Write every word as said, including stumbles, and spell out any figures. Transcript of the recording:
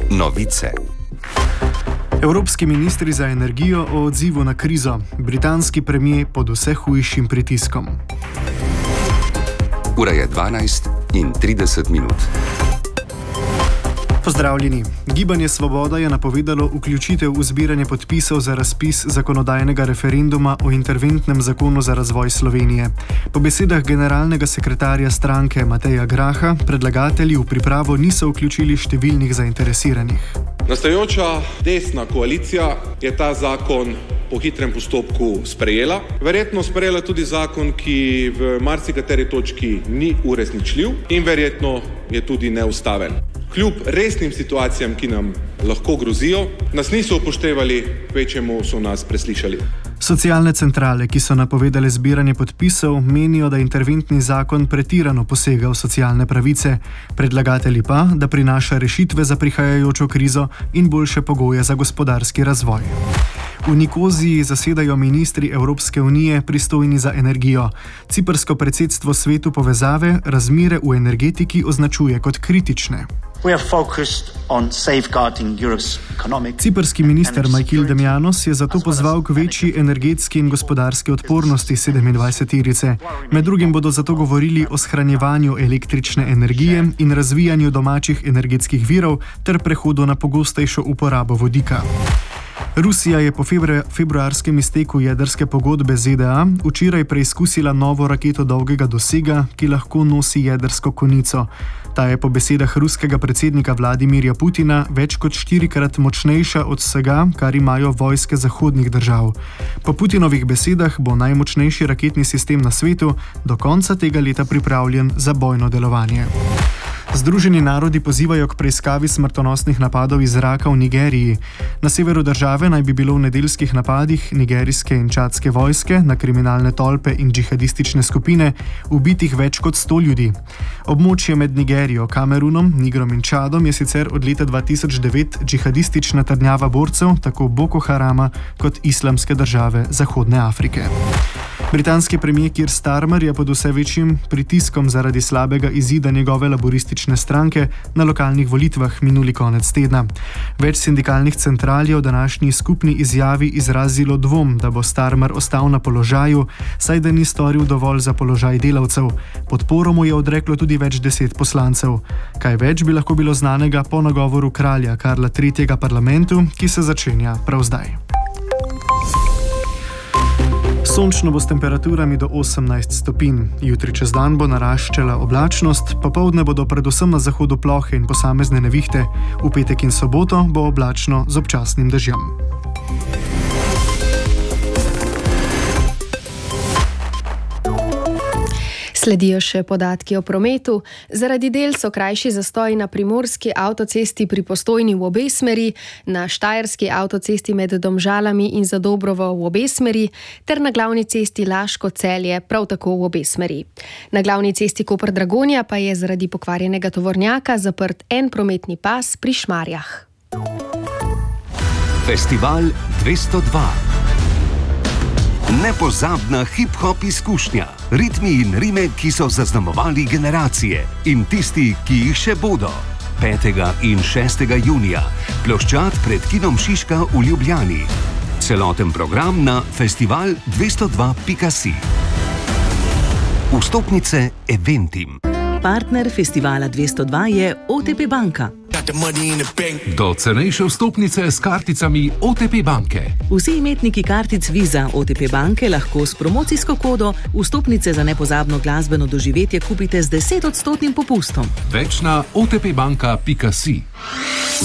Novice. Evropski ministri za energijo o odzivu na krizo. Britanski premier pod vse hujšim pritiskom. Ura je dvanajst in trideset minut. Pozdravljeni. Gibanje Svoboda je napovedalo vključitev v zbiranje podpisov za razpis zakonodajnega referenduma o interventnem zakonu za razvoj Slovenije. Po besedah generalnega sekretarja stranke Mateja Graha, predlagatelji v pripravo niso vključili številnih zainteresiranih. Nastajajoča desna koalicija je ta zakon po hitrem postopku sprejela. Verjetno sprejela tudi zakon, ki v marsikateri točki ni uresničljiv in verjetno je tudi neustaven. Kljub resnim situacijam, ki nam lahko grozijo, nas niso upoštevali, kvečjemu so nas preslišali. Socialne centrale, ki so napovedale zbiranje podpisov, menijo, da interventni zakon pretirano posega v socialne pravice, predlagatelji pa, da prinaša rešitve za prihajajočo krizo in boljše pogoje za gospodarski razvoj. V Nikoziji zasedajo ministri Evropske unije pristojni za energijo. Ciprsko predsedstvo svetu povezave razmere v energetiki označuje kot kritične. Ciprski minister Michael Demianos je zato pozval k večji energetski in gospodarski odpornosti sedemindvajseterice. Med drugim bodo zato govorili o shranjevanju električne energije in razvijanju domačih energetskih virov ter prehodu na pogostejšo uporabo vodika. Rusija je po februarskem izteku jedrske pogodbe Z D A včeraj preizkusila novo raketo dolgega dosega, ki lahko nosi jedrsko konico. Ta je po besedah ruskega predsednika Vladimirja Putina več kot štirikrat močnejša od vsega, kar imajo vojske zahodnih držav. Po Putinovih besedah bo najmočnejši raketni sistem na svetu do konca tega leta pripravljen za bojno delovanje. Združeni narodi pozivajo k preiskavi smrtonosnih napadov iz zraka v Nigeriji. Na severu države naj bi bilo v nedeljskih napadih nigerijske in čadske vojske na kriminalne tolpe in džihadistične skupine ubitih več kot sto ljudi. Območje med Nigerijo, Kamerunom, Nigrom in Čadom je sicer od leta dva tisoč devet džihadistična trdnjava borcev tako Boko Harama kot Islamske države Zahodne Afrike. Britanski premier Keir Starmer je pod vse večjim pritiskom zaradi slabega izida njegove laboristične stranke na lokalnih volitvah minuli konec tedna. Več sindikalnih central je v današnji skupni izjavi izrazilo dvom, da bo Starmer ostal na položaju, saj da ni storil dovolj za položaj delavcev. Podporo mu je odreklo tudi več deset poslancev. Kaj več bi lahko bilo znanega po nagovoru kralja Karla tretjega parlamentu, ki se začenja prav zdaj. Sončno bo s temperaturami do osemnajst stopinj. Jutri čez dan bo naraščala oblačnost, popoldne bodo predvsem na zahodu plohe in posamezne nevihte. V petek in soboto bo oblačno z občasnim dežjem. Sledijo še podatki o prometu. Zaradi del so krajši zastoji na primorski avtocesti pri Postojni v obe smeri, na štajerski avtocesti med Domžalami in Zadobrovo v obe smeri ter na glavni cesti Laško-Celje prav tako v obe smeri. Na glavni cesti Koper-Dragonja pa je zaradi pokvarjenega tovornjaka zaprt en prometni pas pri Šmarjah. Festival dvesto dva. Nepozabna hip-hop izkušnja, ritmi in rime, ki so zaznamovali generacije in tisti, ki jih še bodo. petega in šestega junija, ploščad pred kinom Šiška v Ljubljani. Celoten program na festival dvesto dva pika si. Vstopnice Eventim. Partner festivala dvesto dva je O T P banka. Do cenejše vstopnice s karticami O T P banke. Vsi imetniki kartic Visa O T P banke lahko s promocijsko kodo vstopnice za nepozabno glasbeno doživetje kupite z desetodstotnim popustom. Več na o t p banka pika si.